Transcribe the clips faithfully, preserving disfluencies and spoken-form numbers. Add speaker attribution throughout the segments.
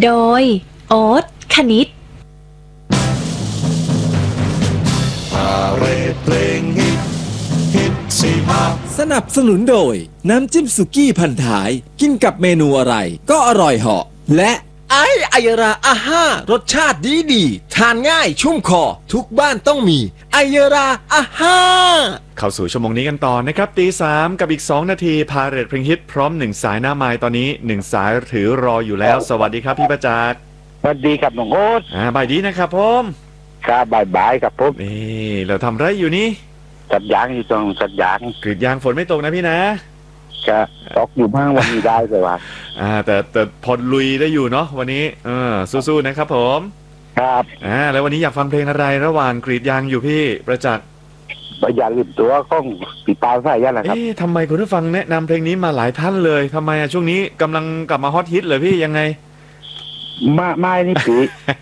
Speaker 1: โดยโอ๊ตคณิต
Speaker 2: พาเรดเพลงฮิตฮิตสี่ภาค
Speaker 3: สนับสนุนโดยน้ำจิ้มสุกี้พันท้ายกินกับเมนูอะไรก็อร่อยเหาะและไอไอยราอาห้ารสชาติดีดีทานง่ายชุ่มคอทุกบ้านต้องมีไอยราอาห้า
Speaker 4: เข้าสู่ชั่วโมงนี้กันต่อนะครับตีสามกับอีกสองนาทีพาเรดเพลงฮิตพร้อมหนึ่งสายหน้าไม้ตอนนี้หนึ่งสายถือรออยู่แล้วสวัสดีครับพี่ประจักษ์
Speaker 5: สวัสดีครับน้องโอ๊ต
Speaker 4: อ่าบ่ายดีนะครับผม
Speaker 5: ครับบ่ายบ่ายครับผม
Speaker 4: นี่เราทำไรอยู่นี่
Speaker 5: สัดยางอยู่ตรงสัดยาง
Speaker 4: กรีดยางฝนไม่ตกนะพี่นะ
Speaker 5: จะตกอยู่บ้างวันนี้ได้เลยว่า
Speaker 4: อ่าแต่แต่พอลุยได้อยู่เนาะวันนี้เออสู้ๆนะครับผม
Speaker 5: ครับ
Speaker 4: อ่าแล้ววันนี้อยากฟังเพลงอะไรระหว่างกรีดยางอยู่พี่ประจักษ์
Speaker 5: อย่าลืมตัวข้องปีตาใส่ยันแหละครับ
Speaker 4: เอ๊ะทำไมคุณผู้ฟังแนะนำเพลงนี้มาหลายท่านเลยทำไมอะช่วงนี้กำลังกลับมาฮอตฮิตเลยพี่ยังไง
Speaker 5: มาไม่นี่ปี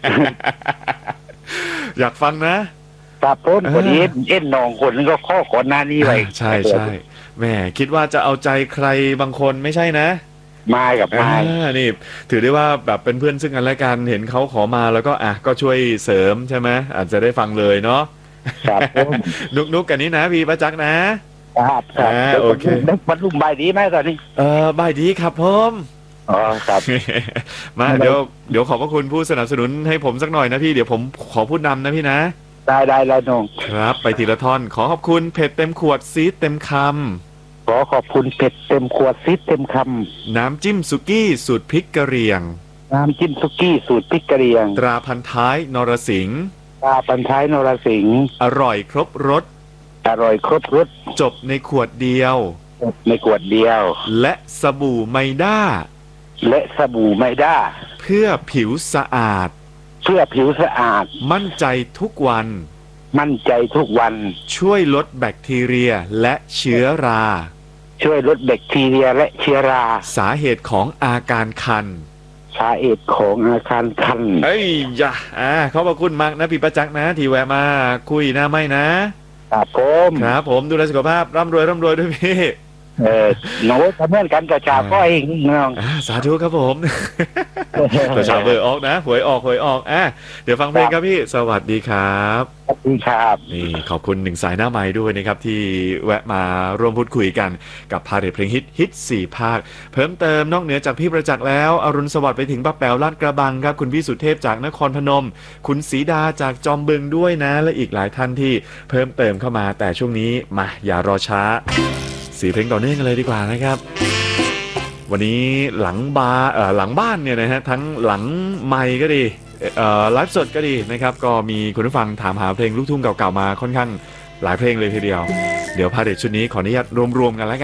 Speaker 4: อยากฟังนะครับ
Speaker 5: ผมคนนี้เอ็นน้องคนนึงก็ข้อก่อนหน้านี้ไว้
Speaker 4: ใช่ใช่แหมคิดว่าจะเอาใจใครบางคนไม่ใช่นะ
Speaker 5: มากับมา
Speaker 4: นี่ถือได้ว่าแบบเป็นเพื่อนซึ่งกันและกันเห็นเขาขอมาแล้วก็อ่ะก็ช่วยเสริมใช่ไหมอาจจะได้ฟังเลยเนาะ
Speaker 5: ครับ
Speaker 4: นุกนุกกันนี้นะพี่ประจักษ์
Speaker 5: นะครับครับโอเคบรรลุใบดีไหมตอนนี้
Speaker 4: เออใบดีครับผม
Speaker 5: อ๋อครับ
Speaker 4: มาเดี๋ยวเดี๋ยวขอบพระคุณผู้สนับสนุนให้ผมสักหน่อยนะพี่เดี๋ยวผมขอพูดนำนะพี่นะ
Speaker 5: ได้ได้แล้วน้อง
Speaker 4: ครับไปทีละท่อนขอขอบคุณเผ็ดเต็มขวดซีดเต็มคำ
Speaker 5: ขอขอบคุณเผ็ดเต็มขวดซีดเต็มค
Speaker 4: ำน้ำจิ้มสุกี้สูตรพริกกะเหรี่ยง
Speaker 5: น้ำจิ้มสุกี้สูตรพริกกะเหรี่ยง
Speaker 4: ตราพันท้ายนรสิงห์
Speaker 5: ตราพันท้ายนรสิงห์
Speaker 4: อร่อยครบรส
Speaker 5: อร่อยครบรส
Speaker 4: จบในขวดเดียว
Speaker 5: จบในขวดเดียว
Speaker 4: และสบู่ไมด้า
Speaker 5: และสบู่ไมด้า
Speaker 4: เพื่อผิวสะอาด
Speaker 5: เพื่อผิวสะอาด
Speaker 4: มั่นใจทุกวัน
Speaker 5: มั่นใจทุกวัน
Speaker 4: ช่วยลดแบคทีเรียและเชื้อรา
Speaker 5: ช่วยลดแบคทีเรียและเชื้อรา
Speaker 4: สาเหตุของอาการคัน
Speaker 5: สาเหตุของอาการคัน
Speaker 4: เอ้ยยะอ่าขอบคุณมากนะพี่ประจักษ์นะที่แวะมาคุยหน้าไม่นะครับ
Speaker 5: ผม
Speaker 4: ครับผมดูแลสุขภาพร่ำรวยร่ำรวยด้วยพี่
Speaker 5: เออหนูทำเมื่อกันกับชาวก็เองน้อง
Speaker 4: สาธุครับผมตัวชาวเบอร์ออกนะหวยออกหวยออกอ่ะเดี๋ยวฟังเพลงครับพี่สวัสดีครับ
Speaker 5: สวัสดีครับ
Speaker 4: นี่ขอบคุณหนึ่งสายหน้าไม้ด้วยนะครับที่แวะมาร่วมพูดคุยกันกับพาเรดเพลงฮิตฮิตสี่ภาคเพิ่มเติมนอกเหนือจากพี่ประจักษ์แล้วอรุณสวัสดิ์ไปถึงป้าแป๋วลาดกระบังครับคุณพี่สุเทพจากนครพนมคุณศรีดาจากจอมบึงด้วยนะและอีกหลายท่านที่เพิ่มเติมเข้ามาแต่ช่วงนี้มาอย่ารอช้าสี่เพลงต่อเนื่องกันเลยดีกว่านะครับวันนี้หลังบาร์เอ่อหลังบ้านเนี่ยนะฮะทั้งหลังไมค์ก็ดีเอ่อไลฟ์สดก็ดีนะครับก็มีคุณผู้ฟังถามหาเพลงลูกทุ่งเก่าๆมาค่อนข้างหลายเพลงเลยทีเดียวเดี๋ยวพาเรดชุดนี้ขออนุญาตรวมๆกันแล้วกัน